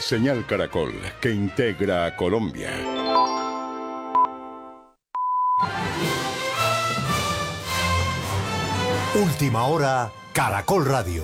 Señal Caracol, que integra a Colombia. Última hora, Caracol Radio.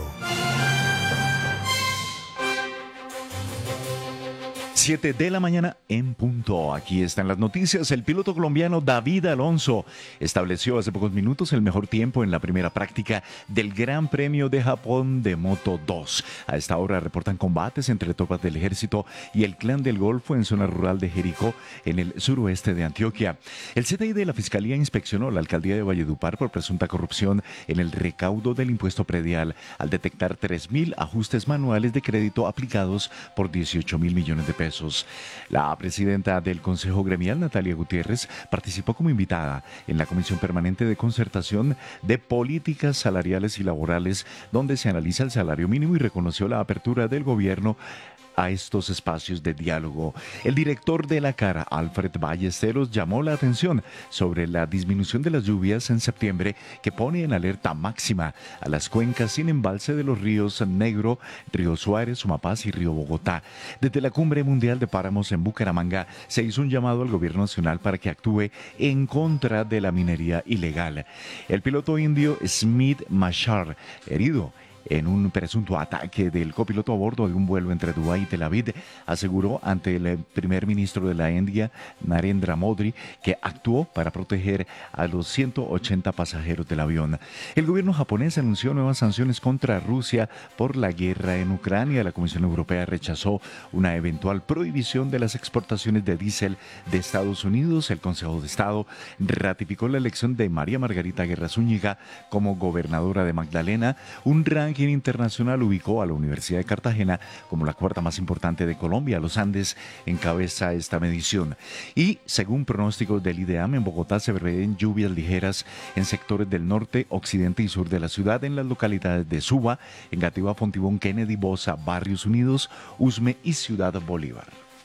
7 de la mañana en punto. Aquí están las noticias. El piloto colombiano David Alonso estableció hace pocos minutos el mejor tiempo en la primera práctica del Gran Premio de Japón de Moto 2. A esta hora reportan combates entre tropas del ejército y el Clan del Golfo en zona rural de Jericó, en el suroeste de Antioquia. El CTI de la Fiscalía inspeccionó la alcaldía de Valledupar por presunta corrupción en el recaudo del impuesto predial al detectar 3.000 ajustes manuales de crédito aplicados por 18.000 millones de pesos. La presidenta del Consejo Gremial, Natalia Gutiérrez, participó como invitada en la Comisión Permanente de Concertación de Políticas Salariales y Laborales, donde se analiza el salario mínimo y reconoció la apertura del gobierno a estos espacios de diálogo. El director de la CARA, Alfred Ballesteros, llamó la atención sobre la disminución de las lluvias en septiembre que pone en alerta máxima a las cuencas sin embalse de los ríos Negro, Río Suárez, Sumapaz y Río Bogotá. Desde la Cumbre Mundial de Páramos en Bucaramanga se hizo un llamado al gobierno nacional para que actúe en contra de la minería ilegal. El piloto indio Smith Mashar, herido en un presunto ataque del copiloto a bordo de un vuelo entre Dubái y Tel Aviv, aseguró ante el primer ministro de la India, Narendra Modi, que actuó para proteger a los 180 pasajeros del avión. El gobierno japonés anunció nuevas sanciones contra Rusia por la guerra en Ucrania. La Comisión Europea rechazó una eventual prohibición de las exportaciones de diésel de Estados Unidos. El Consejo de Estado ratificó la elección de María Margarita Guerra Zúñiga como gobernadora de Magdalena. Un ranking internacional ubicó a la Universidad de Cartagena como la cuarta más importante de Colombia. Los Andes encabeza esta medición. Y según pronósticos del IDEAM, en Bogotá se prevén lluvias ligeras en sectores del norte, occidente y sur de la ciudad, en las localidades de Suba, Engativá, Fontibón, Kennedy, Bosa, Barrios Unidos, Usme y Ciudad Bolívar.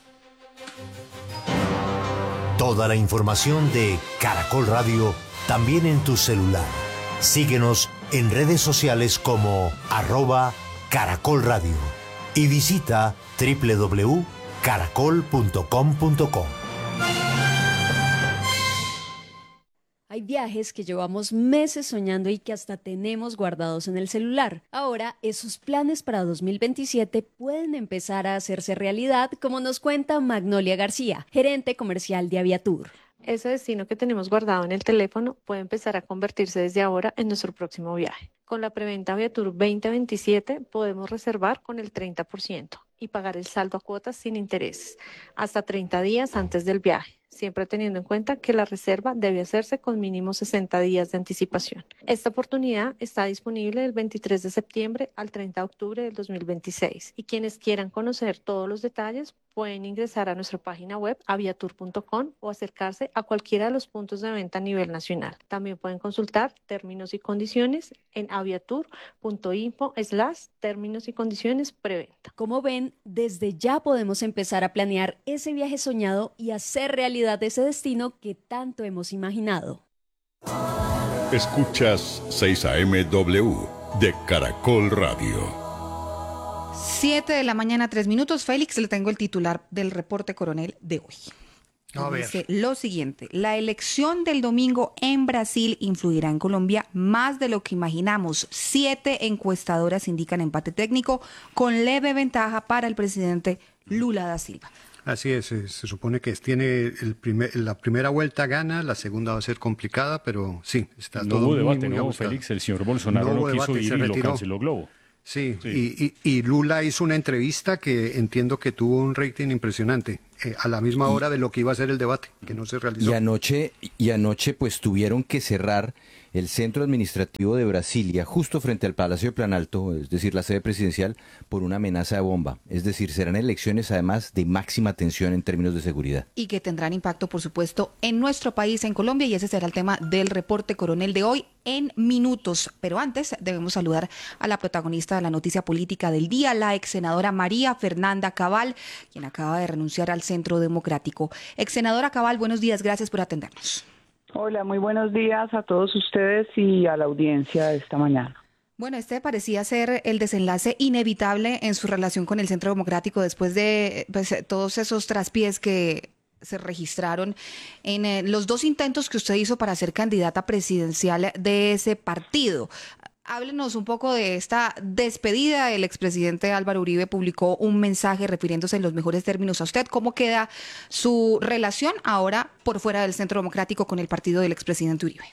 Toda la información de Caracol Radio también en tu celular. Síguenos en redes sociales como @Caracol Radio y visita www.caracol.com.co. Hay viajes que llevamos meses soñando y que hasta tenemos guardados en el celular. Ahora, esos planes para 2027 pueden empezar a hacerse realidad, como nos cuenta Magnolia García, gerente comercial de Aviatur. Ese destino que tenemos guardado en el teléfono puede empezar a convertirse desde ahora en nuestro próximo viaje. Con la preventa Aviatur 2027 podemos reservar con el 30% y pagar el saldo a cuotas sin intereses hasta 30 días antes del viaje, siempre teniendo en cuenta que la reserva debe hacerse con mínimo 60 días de anticipación. Esta oportunidad está disponible del 23 de septiembre al 30 de octubre del 2026 y quienes quieran conocer todos los detalles pueden ingresar a nuestra página web aviatur.com o acercarse a cualquiera de los puntos de venta a nivel nacional. También pueden consultar términos y condiciones en aviatur.info/términos y condiciones preventa. Como ven, desde ya podemos empezar a planear ese viaje soñado y hacer realidad ese destino que tanto hemos imaginado. Escuchas 6 AM-W de Caracol Radio. 7 de la mañana, 3 minutos. Félix, le tengo el titular del reporte coronel de hoy. Dice lo siguiente: la elección del domingo en Brasil influirá en Colombia más de lo que imaginamos. 7 encuestadoras indican empate técnico con leve ventaja para el presidente Lula da Silva. Así es, se supone que tiene la primera vuelta gana, la segunda va a ser complicada, pero sí, está todo hubo muy, debate, muy ¿no, ajustado. Félix? El señor Bolsonaro no quiso ir y lo canceló Globo. Sí. Y Lula hizo una entrevista que entiendo que tuvo un rating impresionante, a la misma hora de lo que iba a ser el debate, que no se realizó. Y anoche pues tuvieron que cerrar el centro administrativo de Brasilia, justo frente al Palacio de Planalto, es decir, la sede presidencial, por una amenaza de bomba. Es decir, serán elecciones además de máxima tensión en términos de seguridad. Y que tendrán impacto, por supuesto, en nuestro país, en Colombia, y ese será el tema del reporte coronel de hoy en minutos. Pero antes debemos saludar a la protagonista de la noticia política del día, la ex senadora María Fernanda Cabal, quien acaba de renunciar al Centro Democrático. Ex senadora Cabal, buenos días, gracias por atendernos. Hola, muy buenos días a todos ustedes y a la audiencia de esta mañana. Bueno, este parecía ser el desenlace inevitable en su relación con el Centro Democrático después de todos esos traspiés que se registraron en los 2 intentos que usted hizo para ser candidata presidencial de ese partido. Háblenos un poco de esta despedida. El expresidente Álvaro Uribe publicó un mensaje refiriéndose en los mejores términos a usted. ¿Cómo queda su relación ahora por fuera del Centro Democrático con el partido del expresidente Uribe?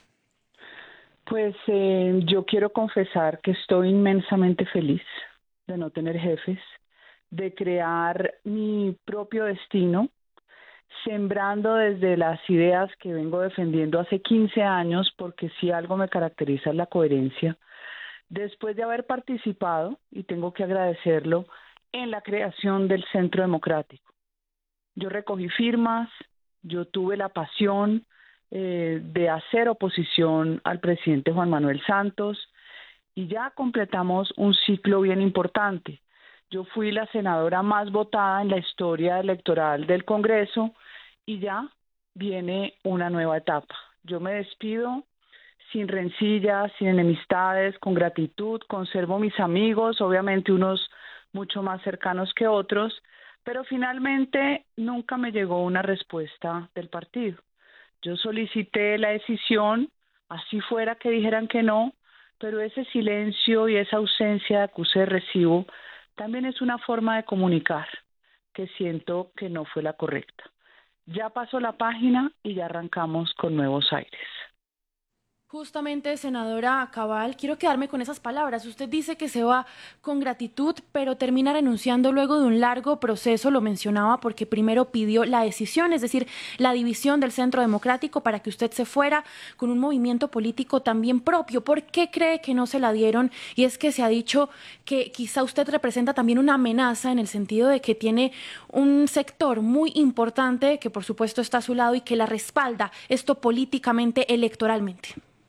Pues yo quiero confesar que estoy inmensamente feliz de no tener jefes, de crear mi propio destino, sembrando desde las ideas que vengo defendiendo hace 15 años, porque si algo me caracteriza es la coherencia. Después de haber participado, y tengo que agradecerlo, en la creación del Centro Democrático. Yo recogí firmas, yo tuve la pasión de hacer oposición al presidente Juan Manuel Santos y ya completamos un ciclo bien importante. Yo fui la senadora más votada en la historia electoral del Congreso y ya viene una nueva etapa. Yo me despido sin rencillas, sin enemistades, con gratitud, conservo mis amigos, obviamente unos mucho más cercanos que otros, pero finalmente nunca me llegó una respuesta del partido. Yo solicité la decisión, así fuera que dijeran que no, pero ese silencio y esa ausencia de acuse de recibo también es una forma de comunicar que siento que no fue la correcta. Ya pasó la página y ya arrancamos con nuevos aires. Justamente, senadora Cabal, quiero quedarme con esas palabras. Usted dice que se va con gratitud, pero termina renunciando luego de un largo proceso, lo mencionaba, porque primero pidió la decisión, es decir, la división del Centro Democrático para que usted se fuera con un movimiento político también propio. ¿Por qué cree que no se la dieron? Y es que se ha dicho que quizá usted representa también una amenaza en el sentido de que tiene un sector muy importante que por supuesto está a su lado y que la respalda, esto políticamente, electoralmente.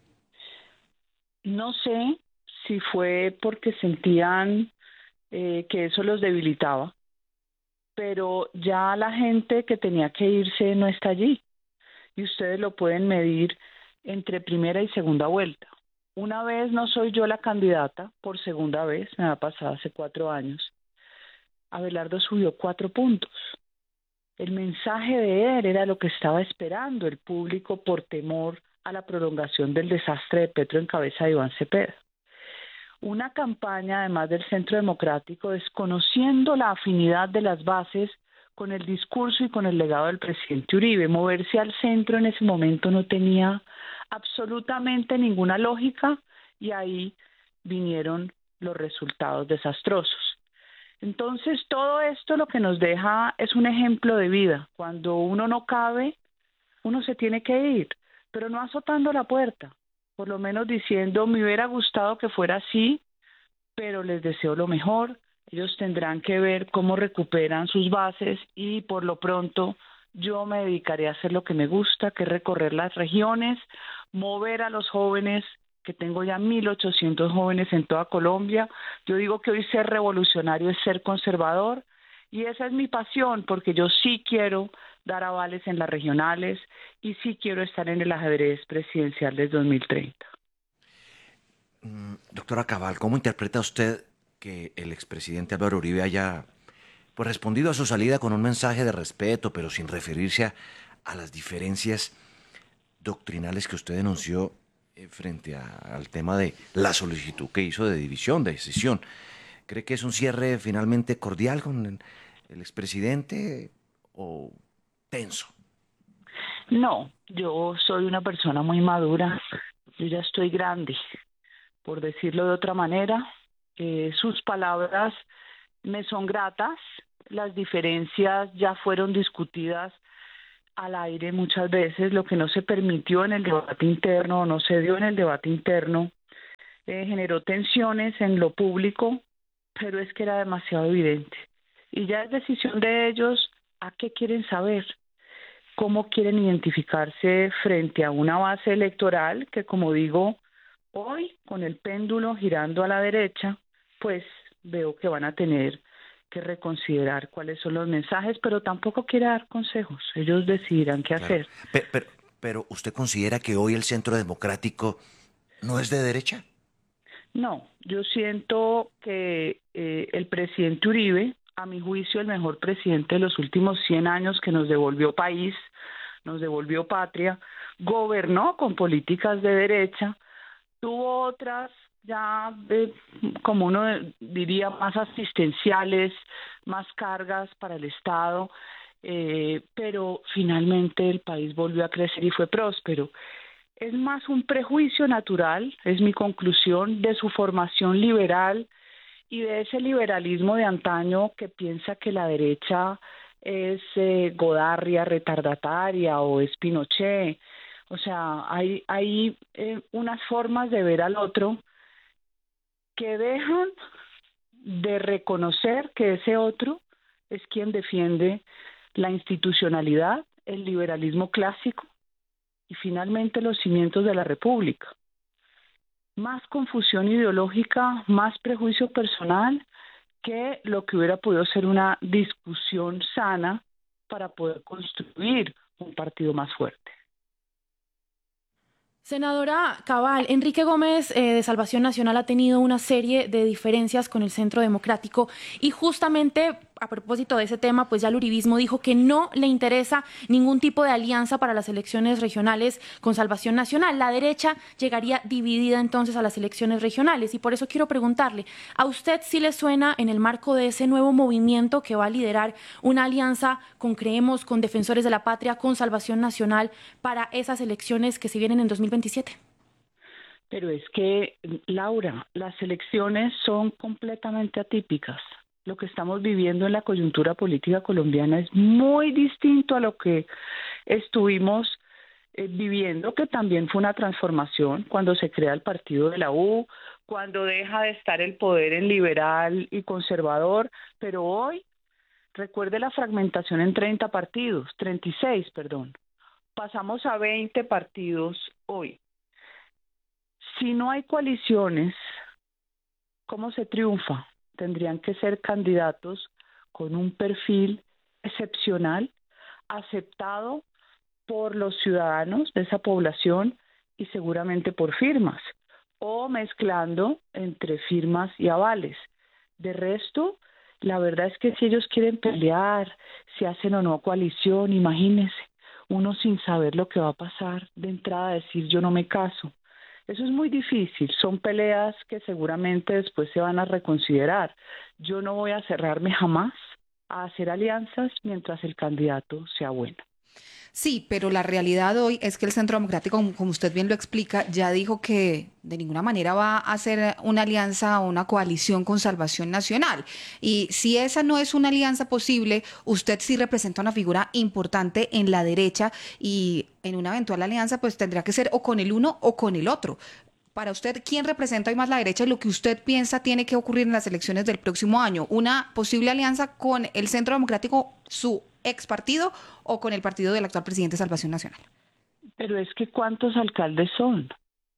No sé si fue porque sentían que eso los debilitaba, pero ya la gente que tenía que irse no está allí. Y ustedes lo pueden medir entre primera y segunda vuelta. Una vez no soy yo la candidata, por segunda vez, me ha pasado hace 4 años. Abelardo subió 4 puntos. El mensaje de él era lo que estaba esperando el público por temor a la prolongación del desastre de Petro en cabeza de Iván Cepeda. Una campaña, además del Centro Democrático, desconociendo la afinidad de las bases con el discurso y con el legado del presidente Uribe. Moverse al centro en ese momento no tenía absolutamente ninguna lógica y ahí vinieron los resultados desastrosos. Entonces, todo esto lo que nos deja es un ejemplo de vida. Cuando uno no cabe, uno se tiene que ir, pero no azotando la puerta, por lo menos diciendo, me hubiera gustado que fuera así, pero les deseo lo mejor. Ellos tendrán que ver cómo recuperan sus bases y por lo pronto yo me dedicaré a hacer lo que me gusta, que es recorrer las regiones, mover a los jóvenes, que tengo ya 1.800 jóvenes en toda Colombia. Yo digo que hoy ser revolucionario es ser conservador y esa es mi pasión, porque yo sí quiero dar avales en las regionales y sí quiero estar en el ajedrez presidencial del 2030. Doctora Cabal, ¿cómo interpreta usted que el expresidente Álvaro Uribe haya respondido a su salida con un mensaje de respeto, pero sin referirse a las diferencias doctrinales que usted denunció frente al tema de la solicitud que hizo de división, de decisión? ¿Cree que es un cierre finalmente cordial con el expresidente o tenso? No, yo soy una persona muy madura, yo ya estoy grande, por decirlo de otra manera. Sus palabras me son gratas, las diferencias ya fueron discutidas al aire muchas veces, lo que no se permitió en el debate interno o no se dio en el debate interno generó tensiones en lo público, pero es que era demasiado evidente. Y ya es decisión de ellos a qué quieren saber, cómo quieren identificarse frente a una base electoral que, como digo, hoy con el péndulo girando a la derecha, pues veo que van a tener que reconsiderar cuáles son los mensajes, pero tampoco quiere dar consejos. Ellos decidirán qué hacer. Pero ¿usted considera que hoy el Centro Democrático no es de derecha? No, yo siento que el presidente Uribe, a mi juicio, el mejor presidente de los últimos 100 años, que nos devolvió país, nos devolvió patria, gobernó con políticas de derecha, tuvo otras ya, como uno diría, más asistenciales, más cargas para el Estado, pero finalmente el país volvió a crecer y fue próspero. Es más un prejuicio natural, es mi conclusión, de su formación liberal y de ese liberalismo de antaño que piensa que la derecha es Godarria retardataria o es Pinochet. O sea, hay unas formas de ver al otro que dejan de reconocer que ese otro es quien defiende la institucionalidad, el liberalismo clásico y finalmente los cimientos de la República. Más confusión ideológica, más prejuicio personal que lo que hubiera podido ser una discusión sana para poder construir un partido más fuerte. Senadora Cabal, Enrique Gómez de Salvación Nacional ha tenido una serie de diferencias con el Centro Democrático y justamente a propósito de ese tema, pues ya el uribismo dijo que no le interesa ningún tipo de alianza para las elecciones regionales con Salvación Nacional. La derecha llegaría dividida entonces a las elecciones regionales y por eso quiero preguntarle, ¿a usted sí le suena en el marco de ese nuevo movimiento que va a liderar una alianza con Creemos, con Defensores de la Patria, con Salvación Nacional para esas elecciones que se vienen en 2027? Pero es que, Laura, las elecciones son completamente atípicas. Lo que estamos viviendo en la coyuntura política colombiana es muy distinto a lo que estuvimos viviendo, que también fue una transformación cuando se crea el partido de la U, cuando deja de estar el poder en liberal y conservador, pero hoy, recuerde la fragmentación en 36, pasamos a 20 partidos hoy. Si no hay coaliciones, ¿cómo se triunfa? Tendrían que ser candidatos con un perfil excepcional, aceptado por los ciudadanos de esa población y seguramente por firmas, o mezclando entre firmas y avales. De resto, la verdad es que si ellos quieren pelear, si hacen o no coalición, imagínense, uno sin saber lo que va a pasar, de entrada decir yo no me caso. Eso es muy difícil, son peleas que seguramente después se van a reconsiderar. Yo no voy a cerrarme jamás a hacer alianzas mientras el candidato sea bueno. Sí, pero la realidad hoy es que el Centro Democrático, como usted bien lo explica, ya dijo que de ninguna manera va a hacer una alianza o una coalición con Salvación Nacional. Y si esa no es una alianza posible, usted sí representa una figura importante en la derecha y en una eventual alianza pues tendría que ser o con el uno o con el otro. Para usted, ¿quién representa hoy más la derecha y lo que usted piensa tiene que ocurrir en las elecciones del próximo año? ¿Una posible alianza con el Centro Democrático, su ex partido, o con el partido del actual presidente Salvación Nacional? Pero es que ¿cuántos alcaldes son?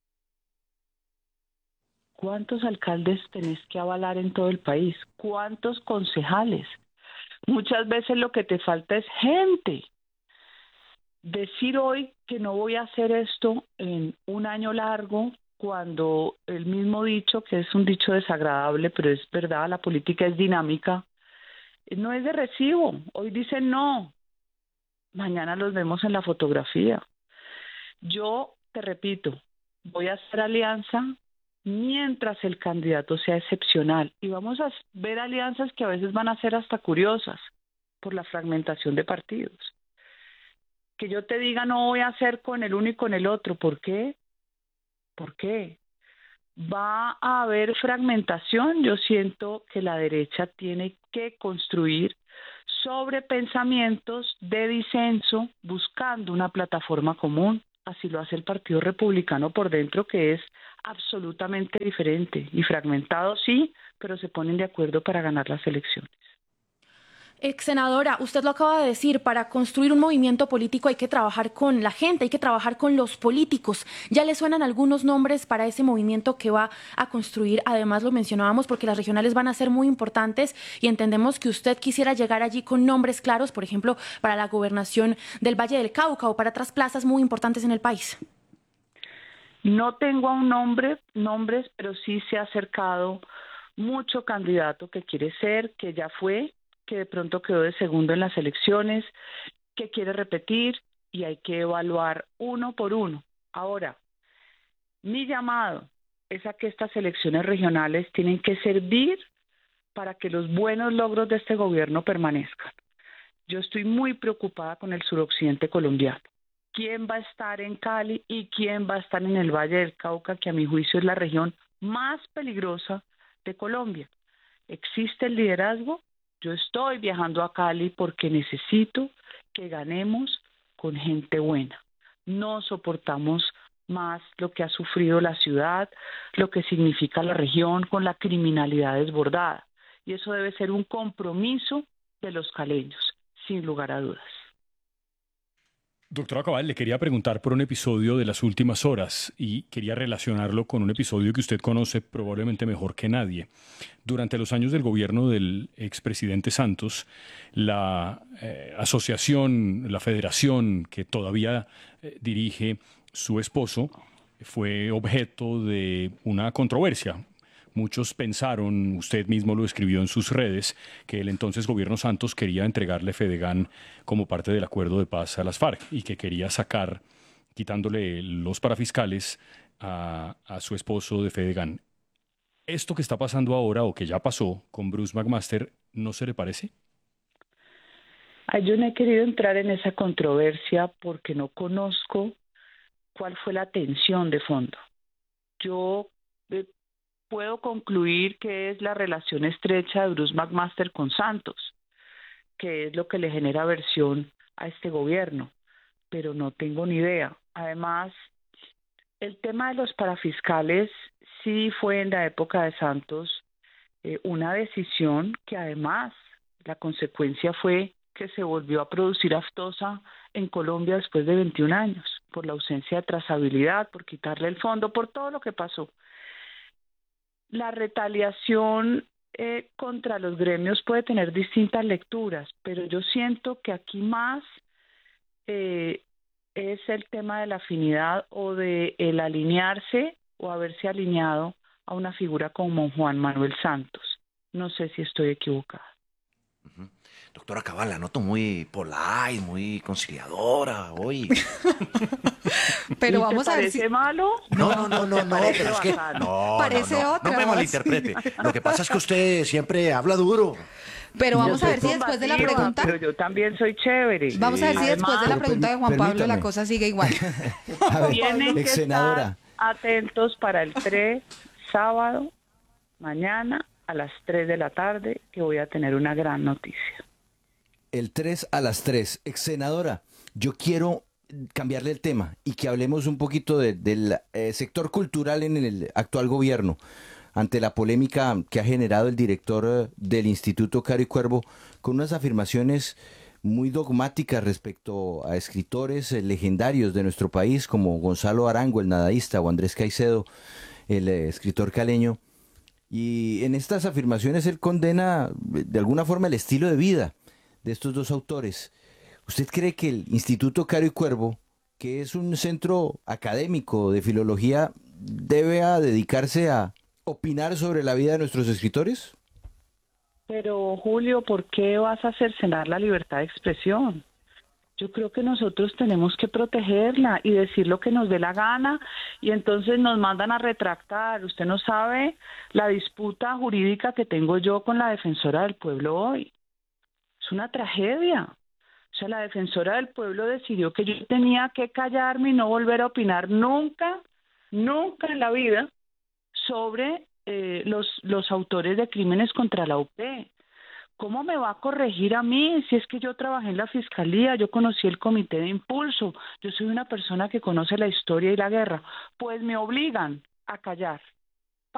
¿Cuántos alcaldes tenés que avalar en todo el país? ¿Cuántos concejales? Muchas veces lo que te falta es gente. Decir hoy que no voy a hacer esto en un año largo, cuando el mismo dicho, que es un dicho desagradable, pero es verdad, la política es dinámica, no es de recibo. Hoy dicen no, mañana los vemos en la fotografía. Yo te repito, voy a hacer alianza mientras el candidato sea excepcional y vamos a ver alianzas que a veces van a ser hasta curiosas por la fragmentación de partidos. Que yo te diga no voy a hacer con el uno y con el otro, ¿por qué? ¿Por qué? Va a haber fragmentación. Yo siento que la derecha tiene que construir sobre pensamientos de disenso, buscando una plataforma común. Así lo hace el Partido Republicano por dentro, que es absolutamente diferente y fragmentado, sí, pero se ponen de acuerdo para ganar las elecciones. Ex senadora, usted lo acaba de decir, para construir un movimiento político hay que trabajar con la gente, hay que trabajar con los políticos. ¿Ya le suenan algunos nombres para ese movimiento que va a construir? Además lo mencionábamos porque las regionales van a ser muy importantes y entendemos que usted quisiera llegar allí con nombres claros, por ejemplo, para la gobernación del Valle del Cauca o para otras plazas muy importantes en el país. No tengo aún nombres, pero sí se ha acercado mucho candidato que quiere ser, que ya fue, que de pronto quedó de segundo en las elecciones, que quiere repetir, y hay que evaluar uno por uno. Ahora, mi llamado es a que estas elecciones regionales tienen que servir para que los buenos logros de este gobierno permanezcan. Yo estoy muy preocupada con el suroccidente colombiano. ¿Quién va a estar en Cali y quién va a estar en el Valle del Cauca, que a mi juicio es la región más peligrosa de Colombia? ¿Existe el liderazgo? Yo estoy viajando a Cali porque necesito que ganemos con gente buena. No soportamos más lo que ha sufrido la ciudad, lo que significa la región con la criminalidad desbordada. Y eso debe ser un compromiso de los caleños, sin lugar a dudas. Doctora Cabal, le quería preguntar por un episodio de las últimas horas y quería relacionarlo con un episodio que usted conoce probablemente mejor que nadie. Durante los años del gobierno del expresidente Santos, la asociación, la federación que todavía dirige su esposo, fue objeto de una controversia. Muchos pensaron, usted mismo lo escribió en sus redes, que el entonces gobierno Santos quería entregarle Fedegan como parte del acuerdo de paz a las FARC y que quería sacar, quitándole los parafiscales a su esposo de Fedegan. ¿Esto que está pasando ahora o que ya pasó con Bruce McMaster no se le parece? Yo no he querido entrar en esa controversia porque no conozco cuál fue la tensión de fondo. Yo puedo concluir que es la relación estrecha de Bruce McMaster con Santos, que es lo que le genera aversión a este gobierno, pero no tengo ni idea. Además, el tema de los parafiscales sí fue en la época de Santos una decisión que además la consecuencia fue que se volvió a producir aftosa en Colombia después de 21 años, por la ausencia de trazabilidad, por quitarle el fondo, por todo lo que pasó. La retaliación contra los gremios puede tener distintas lecturas, pero yo siento que aquí más es el tema de la afinidad o de el alinearse o haberse alineado a una figura como Juan Manuel Santos. No sé si estoy equivocada. Doctora Cabal, la noto muy polite, muy conciliadora hoy. Pero vamos a ver si... ¿Parece malo? No, pero es que... Parece otra. No me malinterprete. Lo que pasa es que usted siempre habla duro. Pero vamos a ver si después de la pregunta... Pero yo también soy chévere. Vamos a ver si después de la pregunta de Juan Pablo la cosa sigue igual. Tienen que estar atentos para el 3, sábado, mañana, a las 3 de la tarde, que voy a tener una gran noticia. El 3 a las 3. Ex senadora, yo quiero cambiarle el tema y que hablemos un poquito del sector cultural en el actual gobierno, ante la polémica que ha generado el director del Instituto Caro y Cuervo con unas afirmaciones muy dogmáticas respecto a escritores legendarios de nuestro país como Gonzalo Arango, el nadaísta, o Andrés Caicedo, el escritor caleño. Y en estas afirmaciones él condena de alguna forma el estilo de vida de estos dos autores. ¿Usted cree que el Instituto Caro y Cuervo, que es un centro académico de filología, debe dedicarse a opinar sobre la vida de nuestros escritores? Pero Julio, ¿por qué vas a cercenar la libertad de expresión? Yo creo que nosotros tenemos que protegerla y decir lo que nos dé la gana, y entonces nos mandan a retractar. Usted no sabe la disputa jurídica que tengo yo con la defensora del pueblo hoy. Es una tragedia. O sea, la defensora del pueblo decidió que yo tenía que callarme y no volver a opinar nunca en la vida sobre los autores de crímenes contra la UP. ¿Cómo me va a corregir a mí si es que yo trabajé en la fiscalía, yo conocí el comité de impulso, yo soy una persona que conoce la historia y la guerra? Pues me obligan a callar.